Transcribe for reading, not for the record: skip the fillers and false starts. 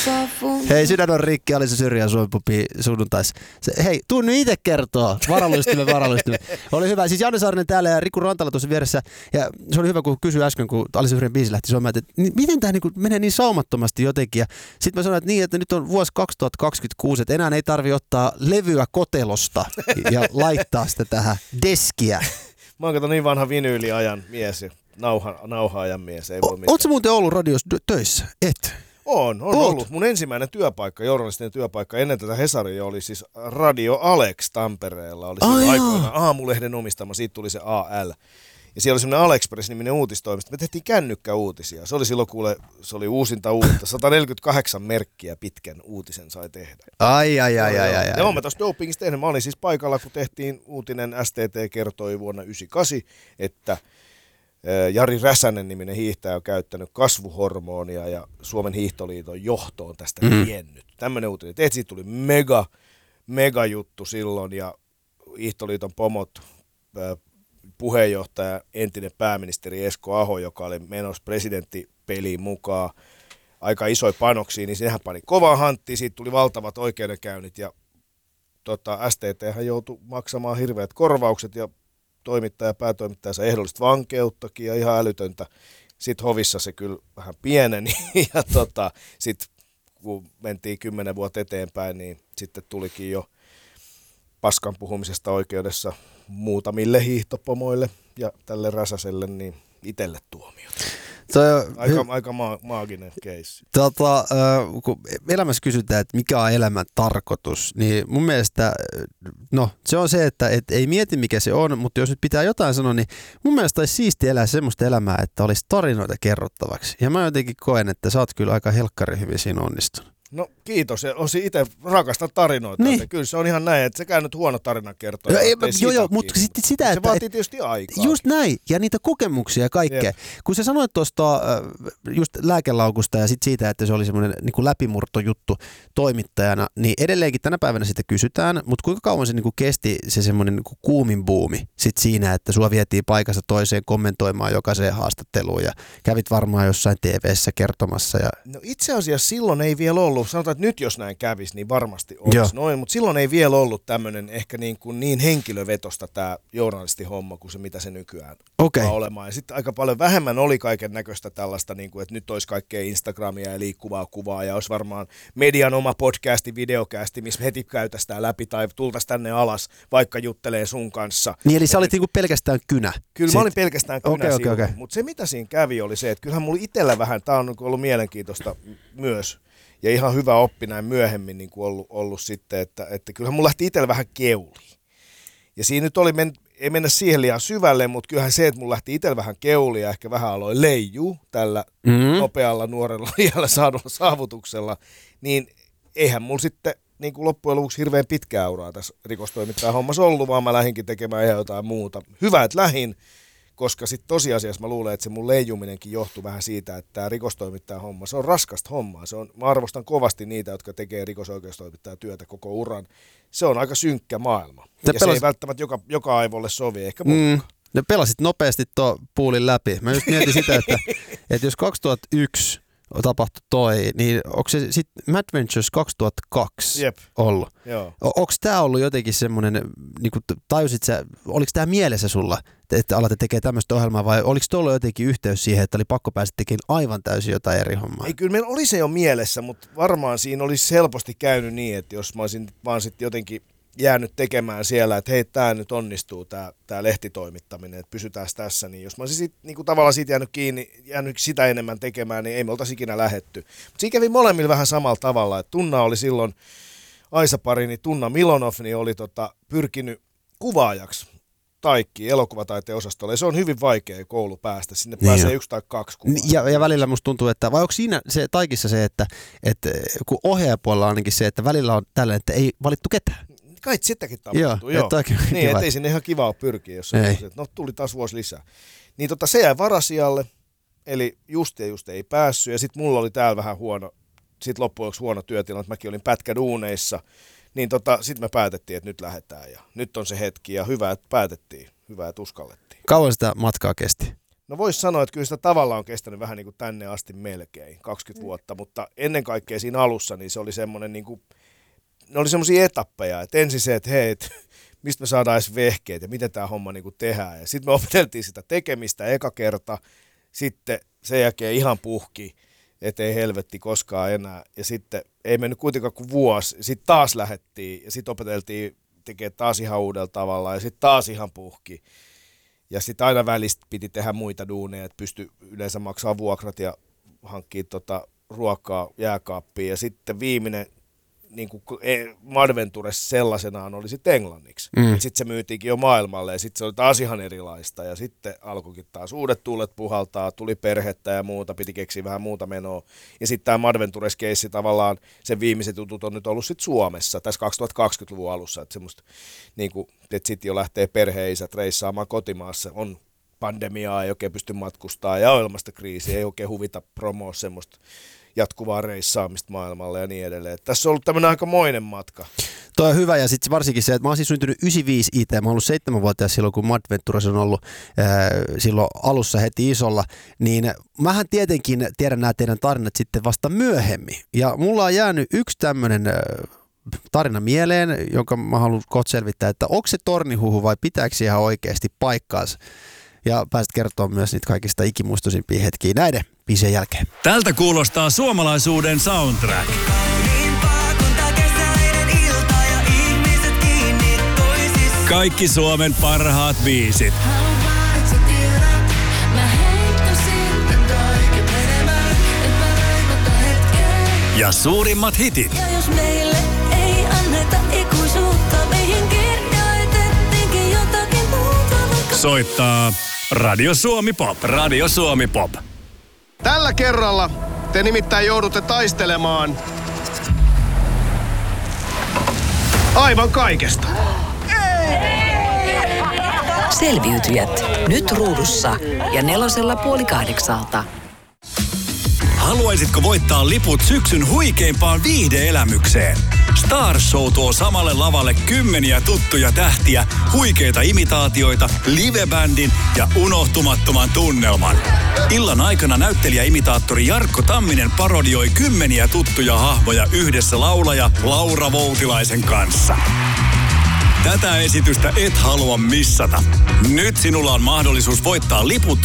Hei, sydän on rikki, oli se Syrjän Suomi-pubi sunnuntais. Hei, tuu nyt itse kertoo. Varallistimme. Oli hyvä. Siis Janne Saarinen täällä ja Riku Rantala tuossa vieressä. Ja se oli hyvä, kun kysyi äsken, kun Alisa Syrjän biisi lähti Suomeen, että miten tämä niinku menee niin saumattomasti jotenkin. Ja sitten mä sanoin, että nyt on vuosi 2026, että enää ei tarvi ottaa levyä kotelosta ja laittaa sitä tähän deskiä. Mä oon niin vanha vinyyliajan mies ja nauha-ajan mies. Ei voi mitään. Ootko muuten ollut radiossa töissä? Et. On ollut. Mun ensimmäinen työpaikka, journalistinen työpaikka ennen tätä Hesaria oli siis Radio Alex Tampereella. Oli aikoina Aamulehden omistama, siitä tuli se AL. Ja siellä oli semmoinen Alexpress-niminen uutistoimisto. Me tehtiin kännykkäuutisia. Se oli silloin se oli uusinta uutta. 148 merkkiä pitkän uutisen sai tehdä. Ai. Joo, mä tuossa dopingissa tehnyt. Mä olin siis paikalla, kun tehtiin uutinen. STT kertoi vuonna 1998, että Jari Räsänen niminen hiihtäjä on käyttänyt kasvuhormonia ja Suomen hiihtoliiton johtoon tästä tiennyt. Tämmöinen uutinen. Siitä tuli mega juttu silloin ja hiihtoliiton pomot, puheenjohtaja, entinen pääministeri Esko Aho, joka oli menossa presidenttipeliin mukaan aika isoja panoksia, niin sehän pani kovaa hanttiin, siitä tuli valtavat oikeudenkäynnit ja STThän joutui maksamaan hirveät korvaukset ja päätoimittaja sai ehdollista vankeuttakin ja ihan älytöntä. Sitten hovissa se kyllä vähän pieneni ja sitten kun mentiin 10 vuotta eteenpäin, niin sitten tulikin jo paskan puhumisesta oikeudessa muutamille hiihtopomoille ja tälle Räsäselle niin itselle tuomiot. Aika maaginen keissi. Kun elämässä kysytään, että mikä on elämän tarkoitus, niin mun mielestä se on se, että ei mieti mikä se on, mutta jos nyt pitää jotain sanoa, niin mun mielestä olisi siisti elää semmoista elämää, että olisi tarinoita kerrottavaksi. Ja mä jotenkin koen, että sä oot kyllä aika helkkari hyvin siinä onnistunut. No kiitos, ja itse rakastan tarinoita. Niin. Kyllä se on ihan näin, että sekään nyt huono tarina kertoo. Joo, mutta sitten sitä, että se vaatii tietysti aikaa. Just näin, ja niitä kokemuksia ja kaikkea. Jep. Kun sä sanoit tuosta just lääkelaukusta ja sit siitä, että se oli semmoinen niin läpimurtojuttu toimittajana, niin edelleenkin tänä päivänä sitä kysytään, mutta kuinka kauan se niin kesti se semmoinen niin kuumin buumi sit siinä, että sua vietiin paikasta toiseen kommentoimaan jokaiseen haastatteluun ja kävit varmaan jossain TV:ssä kertomassa. Ja... No itse asiassa silloin ei vielä ollut. Sanotaan, että nyt jos näin kävisi, niin varmasti olisi noin, mutta silloin ei vielä ollut tämmöinen ehkä niin henkilövetosta tämä journalistihomma kuin se, mitä se nykyään on olemaan. Ja sitten aika paljon vähemmän oli kaiken näköistä tällaista, niin kuin, että nyt olisi kaikkea Instagramia ja liikkuvaa kuvaa ja olisi varmaan median oma podcasti, videokästi, missä heti käytäisiin tämä läpi tai tultaisiin tänne alas, vaikka juttelee sun kanssa. Niin eli sä olit niinku pelkästään kynä? Kyllä mä olin pelkästään kynä silloin, mutta se mitä siinä kävi oli se, että kyllähän mulla itsellä vähän, tämä on ollut mielenkiintoista myös, ja ihan hyvä oppi näin myöhemmin niin kuin ollut sitten, että kyllähän mun lähti itsellä vähän keuliin. Ja siinä nyt oli, ei mennä siihen liian syvälle, mutta kyllähän se, että mun lähti itsellä vähän keuliin ja ehkä vähän aloin leijuu tällä nopealla nuorella iällä saadulla saavutuksella, niin eihän mulla sitten niin kuin loppujen lopuksi hirveän pitkä uraa tässä rikostoimittajan hommassa ollut, vaan mä lähdinkin tekemään ihan jotain muuta. Hyvä, että lähdin. Koska sitten tosiasiassa mä luulen, että se mun leijuminenkin johtuu vähän siitä, että tämä rikostoimittajan homma, se on raskasta hommaa. Mä arvostan kovasti niitä, jotka tekee rikosoikeustoimittajan työtä koko uran. Se on aika synkkä maailma. Se ei välttämättä joka aivolle sovi, ehkä mukaan. Ne pelasit nopeasti tuon puulin läpi. Mä just mietin sitä, että jos 2001 tapahtui toi, niin onko se sitten Madventures 2002 ollut? Onko tämä ollut jotenkin semmoinen, niin tajusit sä, oliko tämä mielessä sulla, että alatte tekee tämmöistä ohjelmaa, vai oliko tuolla jotenkin yhteys siihen, että oli pakko päästä tekemään aivan täysin jotain eri hommaa? Ei, kyllä meillä oli se jo mielessä, mutta varmaan siinä olisi helposti käynyt niin, että jos mä olisin vaan sitten jotenkin jäänyt tekemään siellä, että hei, tämä nyt onnistuu, tämä lehtitoimittaminen, että pysytään tässä, niin jos mä olisin niin tavallaan siitä jäänyt sitä enemmän tekemään, niin ei me oltaisi ikinä lähetty. Mutta siinä kävi molemmilla vähän samalla tavalla, että Tunna oli silloin, Aisa-pari, niin Tunna Milonov, niin oli pyrkinyt kuvaajaksi Taikkiin elokuvataiteen osastolle, ja se on hyvin vaikea koulu päästä, sinne pääsee 1 tai 2 kuvaa. Ja välillä musta tuntuu, että, vai onko siinä se Taikissa se, että kun ohjaajapuolella on ainakin se, että välillä on tällainen, että ei valittu ketään. Kai sitäkin tapahtuu, joo. Niin, ettei sinne ihan kiva ole pyrkiä, jos se tuli taas vuosi lisää. Niin se jäi varasijalle, eli just ei päässyt, ja sitten mulla oli täällä vähän huono, sitten loppujen lopuksi huono työtilanne, että mäkin olin pätkäduuneissa, niin sitten me päätettiin, että nyt lähdetään, ja nyt on se hetki, ja hyvä, että päätettiin, hyvä, että uskallettiin. Kauan sitä matkaa kesti? No vois sanoa, että kyllä sitä tavallaan on kestänyt vähän niin kuin tänne asti melkein, 20 vuotta, mutta ennen kaikkea siinä alussa niin se oli semmoinen, niin kuin, ne oli semmoisia etappeja, että ensin se, että hei, mistä me saadaan edes vehkeet ja miten tämä homma niin kuin tehdään. Ja sitten me opeteltiin sitä tekemistä eka kerta, sitten sen jälkeen ihan puhki, ettei helvetti koskaan enää. Ja sitten ei mennyt kuitenkaan kuin vuosi, sitten taas lähdettiin ja sitten opeteltiin tekemään taas ihan uudella tavalla ja sitten taas ihan puhki. Ja sitten aina välistä piti tehdä muita duuneja, että pystyi yleensä maksaa vuokrat ja hankkia ruokaa jääkaappiin. Ja sitten viimeinen niin kuin Madventures sellaisenaan oli sitten englanniksi. Sitten se myytiinkin jo maailmalle ja sitten se oli taas ihan erilaista. Ja sitten alkoikin taas uudet tuulet puhaltaa, tuli perhettä ja muuta, piti keksiä vähän muuta menoa. Ja sitten tämä Madventures-keissi tavallaan, sen viimeiset jutut on nyt ollut sitten Suomessa tässä 2020-luvun alussa. Että semmoista, niin kuin, että sitten jo lähtee perheisät reissaamaan kotimaassa, on pandemiaa, ei oikein pysty matkustamaan ja ilmastokriisi, ei oikein huvita promoa semmoista jatkuvaa reissaamista maailmalle ja niin edelleen. Että tässä on ollut tämmöinen aikamoinen matka. Toi on hyvä ja sitten varsinkin se, että mä oon siis syntynyt 95 itse. Mä oon ollut 7-vuotias silloin, kun Madventures on ollut silloin alussa heti isolla. Niin mähän tietenkin tiedän nämä teidän tarinat sitten vasta myöhemmin. Ja mulla on jäänyt yksi tämmöinen tarina mieleen, jonka mä haluan kohta selvittää, että onko se tornihuhu vai pitääkö se ihan oikeasti paikkaansa? Ja pääset kertoa myös niitä kaikista ikimuistoisimpia hetkiä näiden biisien jälkeen. Tältä kuulostaa suomalaisuuden soundtrack. Kaikki Suomen parhaat biisit. Ja suurimmat hitit. Ja jos meille ei anneta ikuisuutta, meihin kirjoitettiinkin jotakin muuta. Soittaa Radio Suomi Pop. Radio Suomi Pop. Tällä kerralla te nimittäin joudutte taistelemaan aivan kaikesta. Selviytyjät. Nyt ruudussa ja 4:30. Haluaisitko voittaa liput syksyn huikeimpaan viihde-elämykseen? Stars Show tuo samalle lavalle kymmeniä tuttuja tähtiä, huikeita imitaatioita, livebändin ja unohtumattoman tunnelman. Illan aikana näyttelijäimitaattori Jarkko Tamminen parodioi kymmeniä tuttuja hahmoja yhdessä laulaja Laura Voutilaisen kanssa. Tätä esitystä et halua missata. Nyt sinulla on mahdollisuus voittaa liput